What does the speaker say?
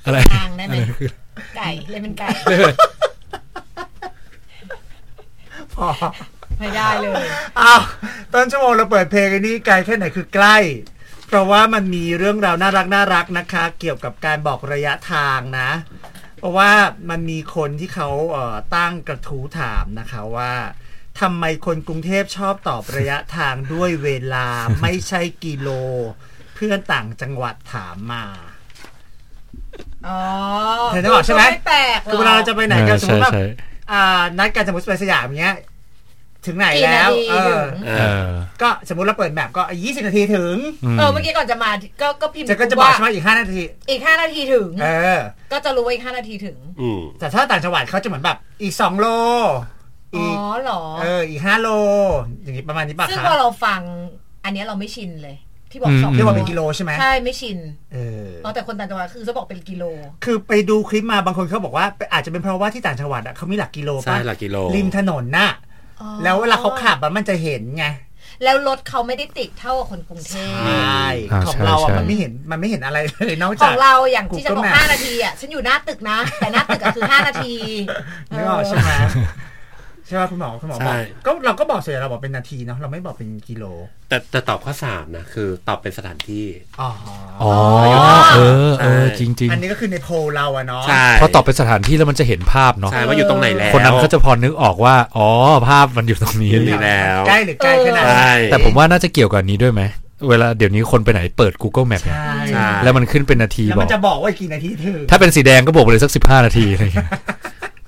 ทางได้ไหมไก่เลยเป็นไก่พอไม่ได้เลยอ้าวต้นชั่วโมงเราเปิดเพลงนี้ไกลแค่ไหนคือใกล้เพราะว่ามันมีเรื่องราวน่ารักนะคะเกี่ยวกับการบอกระยะทางนะเพราะว่ามันมีคนที่เขาตั้งกระทู้ถามนะคะว่าทำไมคนกรุงเทพชอบตอบระยะทางด้วยเวลา ไม่ใช่กิโลเพื่อนต่างจังหวัดถามมาเธอได้บอกใช่ไหมคือเวลาเราจะไปไหนกันสมมติว่านัดกันสมมติไปสยามเงี้ยถึงไหนแล้วก็สมมติเราเปิดแบบก็20 นาทีถึงเมื่อกี้ก่อนจะมาก็พิมพ์ก็จะบอกใช่ไหมอีก5 นาที 5 นาทีถึงก็จะรู้ว่าอีก5 นาทีถึงแต่ถ้าต่างจังหวัดเขาจะเหมือนแบบอีก2 โลอ๋อเหรออีก5 โลอย่างนี้ประมาณนี้ป่ะคะซึ่งพอเราฟังอันนี้เราไม่ชินเลยที่บอก 2 ที่ว่าเป็นกิโลใช่ไหมใช่ไม่ชินแต่คนต่างจังหวัดคือจะบอกเป็นกิโลคือไปดูคลิปมาบางคนเขาบอกว่าอาจจะเป็นเพราะว่าที่ต่างจังหวัดเขามีหลักกิโลป่ะใช่หลักกิโลริมถนนน่ะแล้วเวลาเขาขับมันจะเห็นไงแล้วรถเขาไม่ได้ติดเท่ากับคนกรุงเทพใช่ของเรามันไม่เห็นอะไรเลยนอกจากของเราอย่างที่จะบอก5 นาทีฉันอยู่หน้าตึกนะแต่หน้าตึกก็คือ5 นาทีไม่ออกใช่ไหมใช่ไหมคุณหมอบอกก็เราก็บอกเสียเราบอกเป็นนาทีเนาะเราไม่บอกเป็นกิโลแต่ตอบข้อ3นะคือตอบเป็นสถานที่จริงๆอันนี้ก็คือในโพลเราอะเนาะเพราะตอบเป็นสถานที่แล้วมันจะเห็นภาพเนาะใช่ว่าอยู่ตรงไหนแล้วคนนั้นก็จะพอนึกออกว่าภาพมันอยู่ตรงนี้แล้วใกล้หรือไกลแค่ไหนแต่ผมว่าน่าจะเกี่ยวกับนี้ด้วยไหมเวลาเดี๋ยวนี้คนไปไหนเปิด Google Map แล้วมันขึ้นเป็นนาทีแล้วมันจะบอกว่ากี่นาทีถึงถ้าเป็นสีแดงก็บอกไปเลยสัก15 นาทีอะไรอย่างเงี้ย